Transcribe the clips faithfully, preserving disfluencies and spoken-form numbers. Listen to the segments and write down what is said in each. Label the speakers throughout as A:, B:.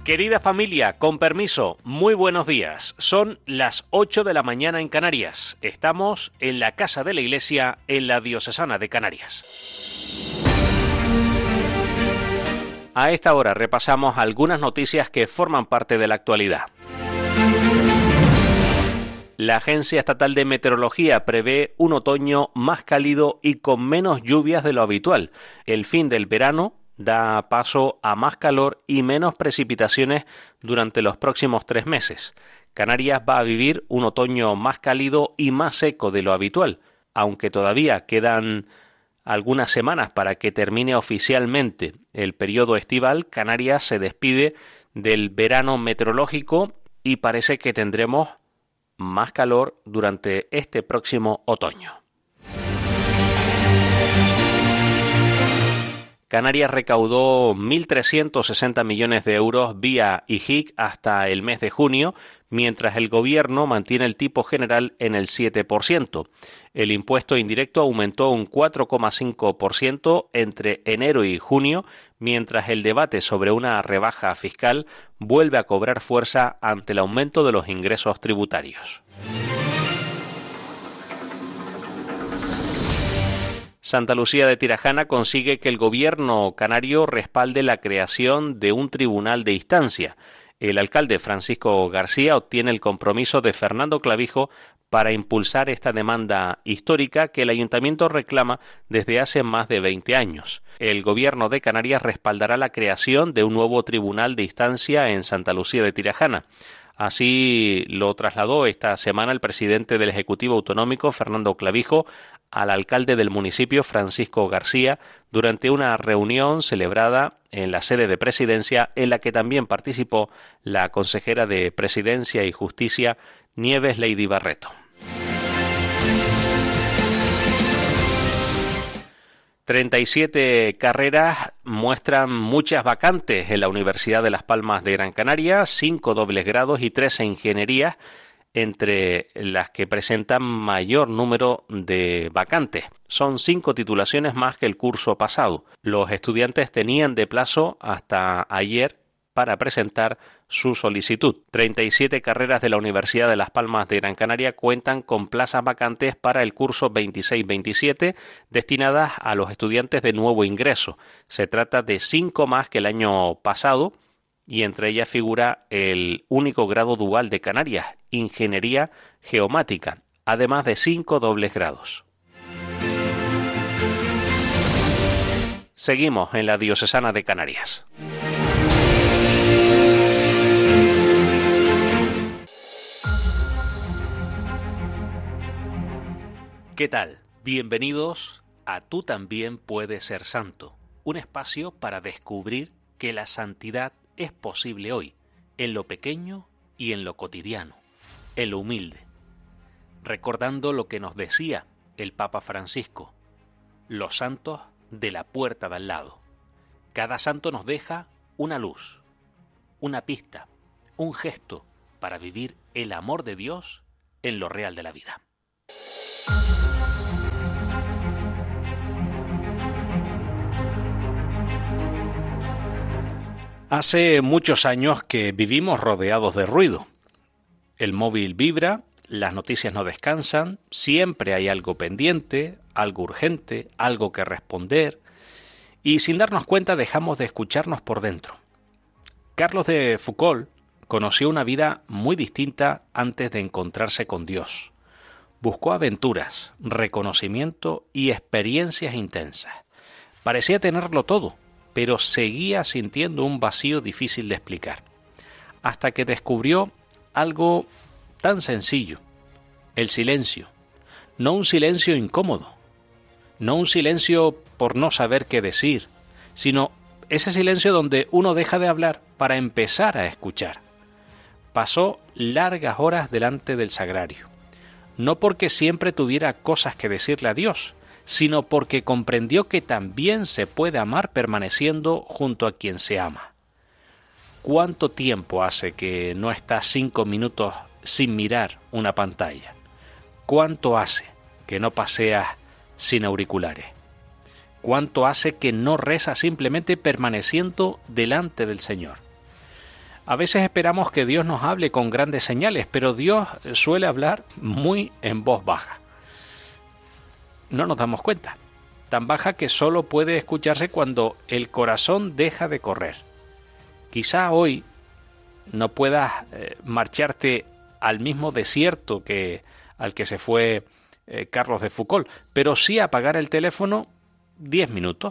A: Querida familia, con permiso, muy buenos días. Son las ocho de la mañana en Canarias. Estamos en la Casa de la Iglesia, en la Diocesana de Canarias. A esta hora repasamos algunas noticias que forman parte de la actualidad. La Agencia Estatal de Meteorología prevé un otoño más cálido y con menos lluvias de lo habitual. El fin del verano da paso a más calor y menos precipitaciones durante los próximos tres meses. Canarias va a vivir un otoño más cálido y más seco de lo habitual, aunque todavía quedan algunas semanas para que termine oficialmente el periodo estival. Canarias se despide del verano meteorológico y parece que tendremos más calor durante este próximo otoño. Canarias recaudó mil trescientos sesenta millones de euros vía I J I C hasta el mes de junio, mientras el gobierno mantiene el tipo general en el siete por ciento. El impuesto indirecto aumentó un cuatro coma cinco por ciento entre enero y junio, mientras el debate sobre una rebaja fiscal vuelve a cobrar fuerza ante el aumento de los ingresos tributarios. Santa Lucía de Tirajana consigue que el gobierno canario respalde la creación de un tribunal de instancia. El alcalde Francisco García obtiene el compromiso de Fernando Clavijo para impulsar esta demanda histórica que el ayuntamiento reclama desde hace más de veinte años. El gobierno de Canarias respaldará la creación de un nuevo tribunal de instancia en Santa Lucía de Tirajana. Así lo trasladó esta semana el presidente del Ejecutivo Autonómico, Fernando Clavijo, al alcalde del municipio, Francisco García, durante una reunión celebrada en la sede de Presidencia, en la que también participó la consejera de Presidencia y Justicia, Nieves Lady Barreto. treinta y siete carreras muestran muchas vacantes en la Universidad de Las Palmas de Gran Canaria, cinco dobles grados y trece ingenierías, entre las que presentan mayor número de vacantes. Son cinco titulaciones más que el curso pasado. Los estudiantes tenían de plazo hasta ayer para presentar su solicitud. treinta y siete carreras de la Universidad de Las Palmas de Gran Canaria cuentan con plazas vacantes para el curso veintiséis veintisiete destinadas a los estudiantes de nuevo ingreso. Se trata de cinco más que el año pasado y entre ellas figura el único grado dual de Canarias, Ingeniería Geomática, además de cinco dobles grados. Seguimos en la Diocesana de Canarias. ¿Qué tal? Bienvenidos a Tú también puedes ser santo, un espacio para descubrir que la santidad es posible hoy, en lo pequeño y en lo cotidiano, en lo humilde. Recordando lo que nos decía el Papa Francisco, los santos de la puerta de al lado. Cada santo nos deja una luz, una pista, un gesto para vivir el amor de Dios en lo real de la vida. Hace muchos años que vivimos rodeados de ruido. El móvil vibra, las noticias no descansan, siempre hay algo pendiente, algo urgente, algo que responder, y sin darnos cuenta dejamos de escucharnos por dentro. Carlos de Foucault conoció una vida muy distinta antes de encontrarse con Dios. Buscó aventuras, reconocimiento y experiencias intensas. Parecía tenerlo todo, pero seguía sintiendo un vacío difícil de explicar, hasta que descubrió algo tan sencillo: el silencio. No un silencio incómodo, no un silencio por no saber qué decir, sino ese silencio donde uno deja de hablar para empezar a escuchar. Pasó largas horas delante del sagrario, no porque siempre tuviera cosas que decirle a Dios, sino porque comprendió que también se puede amar permaneciendo junto a quien se ama. ¿Cuánto tiempo hace que no estás cinco minutos sin mirar una pantalla? ¿Cuánto hace que no paseas sin auriculares? ¿Cuánto hace que no rezas simplemente permaneciendo delante del Señor? A veces esperamos que Dios nos hable con grandes señales, pero Dios suele hablar muy en voz baja. No nos damos cuenta. Tan baja que solo puede escucharse cuando el corazón deja de correr. Quizá hoy no puedas eh, marcharte al mismo desierto que al que se fue eh, Carlos de Foucauld, pero sí apagar el teléfono diez minutos.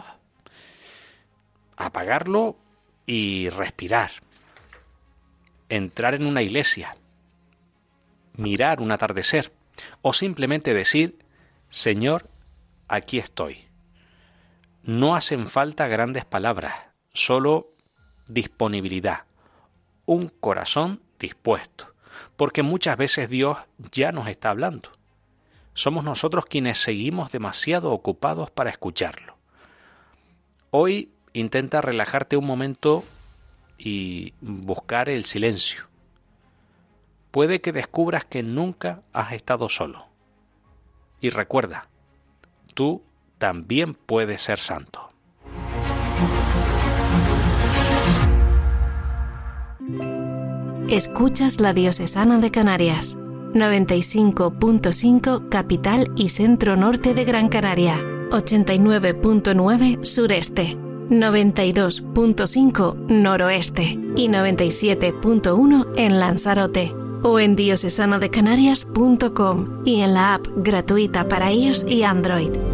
A: Apagarlo y respirar. Entrar en una iglesia. Mirar un atardecer. O simplemente decir, Señor, aquí estoy. No hacen falta grandes palabras, solo disponibilidad. Un corazón dispuesto. Porque muchas veces Dios ya nos está hablando. Somos nosotros quienes seguimos demasiado ocupados para escucharlo. Hoy intenta relajarte un momento y buscar el silencio. Puede que descubras que nunca has estado solo. Y recuerda, tú también puedes ser santo.
B: Escuchas la Diocesana de Canarias, noventa y cinco punto cinco capital y centro norte de Gran Canaria, ochenta y nueve punto nueve sureste, noventa y dos punto cinco noroeste y noventa y siete punto uno en Lanzarote, o en diocesana de canarias punto com y en la app gratuita para iOS y Android.